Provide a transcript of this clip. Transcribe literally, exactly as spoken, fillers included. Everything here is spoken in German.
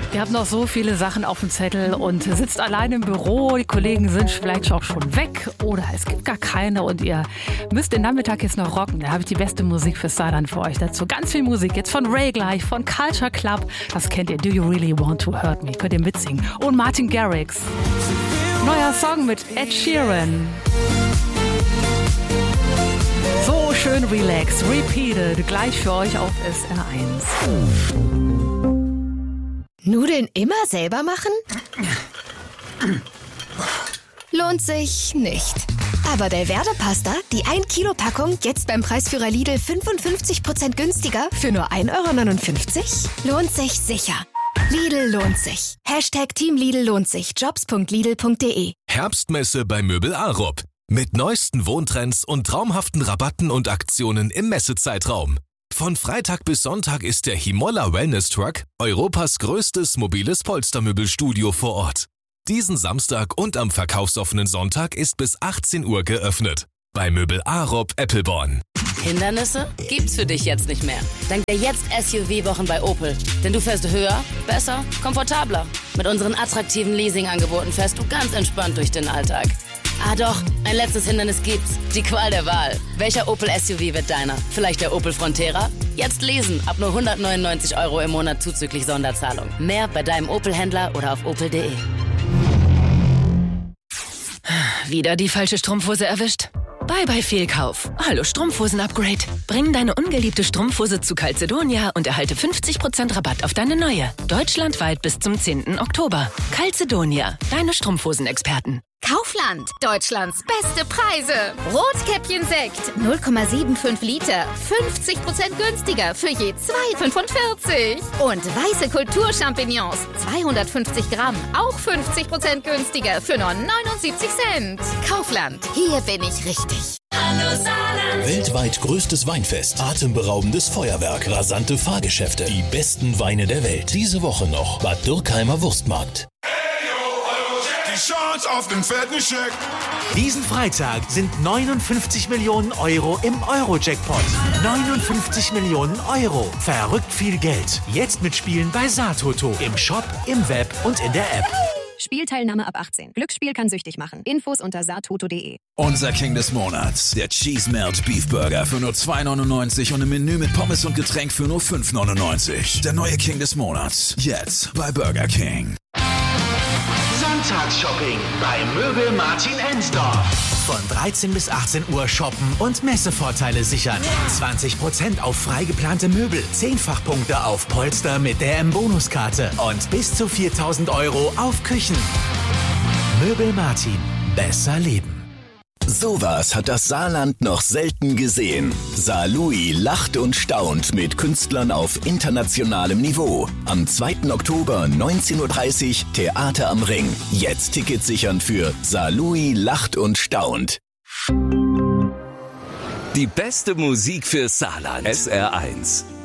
Ihr habt noch so viele Sachen auf dem Zettel und sitzt allein im Büro. Die Kollegen sind vielleicht auch schon weg oder es gibt gar keine und ihr müsst den Nachmittag jetzt noch rocken. Da habe ich die beste Musik fürs Saarland für euch dazu. Ganz viel Musik jetzt von Ray gleich, von Culture Club. Das kennt ihr. Do You Really Want to Hurt Me? Könnt ihr mitsingen. Und Martin Garrix. Neuer Song mit Ed Sheeran. So schön relaxed, repeated, gleich für euch auf S R eins. Nudeln immer selber machen? Lohnt sich nicht. Aber Belverde-Pasta, die ein Kilo Packung, jetzt beim Preisführer Lidl fünfundfünfzig Prozent günstiger für nur ein Euro neunundfünfzig? Lohnt sich sicher. Lidl lohnt sich. Hashtag Team Lidl lohnt sich. Jobs punkt lidl punkt de. Herbstmesse bei Möbel Arup. Mit neuesten Wohntrends und traumhaften Rabatten und Aktionen im Messezeitraum. Von Freitag bis Sonntag ist der Himolla Wellness Truck Europas größtes mobiles Polstermöbelstudio vor Ort. Diesen Samstag und am verkaufsoffenen Sonntag ist bis achtzehn Uhr geöffnet. Bei Möbel Arup Eppelborn. Hindernisse gibt's für dich jetzt nicht mehr. Dank der Jetzt S U V-Wochen bei Opel. Denn du fährst höher, besser, komfortabler. Mit unseren attraktiven Leasingangeboten fährst du ganz entspannt durch den Alltag. Ah doch, ein letztes Hindernis gibt's. Die Qual der Wahl. Welcher Opel S U V wird deiner? Vielleicht der Opel Frontera? Jetzt lesen, ab nur hundertneunundneunzig Euro im Monat zuzüglich Sonderzahlung. Mehr bei deinem Opel-Händler oder auf opel punkt de. Wieder die falsche Strumpfhose erwischt? Bye bye Fehlkauf. Hallo Strumpfhosen-Upgrade. Bring deine ungeliebte Strumpfhose zu Calzedonia und erhalte fünfzig Prozent Rabatt auf deine neue. Deutschlandweit bis zum zehnten Oktober. Calzedonia, deine Strumpfhosen-Experten. Kaufland, Deutschlands beste Preise. Rotkäppchen-Sekt, null Komma fünfundsiebzig Liter, fünfzig Prozent günstiger für je zwei Euro fünfundvierzig. Und weiße Kulturchampignons, zweihundertfünfzig Gramm, auch fünfzig Prozent günstiger für nur neunundsiebzig Cent. Kaufland, hier bin ich richtig. Hallo Saarland. Weltweit größtes Weinfest, atemberaubendes Feuerwerk, rasante Fahrgeschäfte, die besten Weine der Welt. Diese Woche noch Bad Dürkheimer Wurstmarkt. Chance auf den fetten Scheck. Diesen Freitag sind neunundfünfzig Millionen Euro im Euro-Jackpot. neunundfünfzig Millionen Euro. Verrückt viel Geld. Jetzt mitspielen bei Saartoto. Im Shop, im Web und in der App. Spielteilnahme ab achtzehn. Glücksspiel kann süchtig machen. Infos unter saartoto punkt de. Unser King des Monats, der Cheese Melt Beef Burger für nur zwei neunundneunzig und ein Menü mit Pommes und Getränk für nur fünf neunundneunzig. Der neue King des Monats, jetzt bei Burger King. Sonntagsshopping bei Möbel Martin Ensdorf. Von dreizehn bis achtzehn Uhr shoppen und Messevorteile sichern. zwanzig Prozent auf frei geplante Möbel, zehn Fachpunkte auf Polster mit der M-Bonuskarte und bis zu viertausend Euro auf Küchen. Möbel Martin. Besser leben. Sowas hat das Saarland noch selten gesehen. Saarlouis lacht und staunt mit Künstlern auf internationalem Niveau. Am zweiten Oktober neunzehn Uhr dreißig Theater am Ring. Jetzt Tickets sichern für Saarlouis lacht und staunt. Die beste Musik für Saarland. S R eins.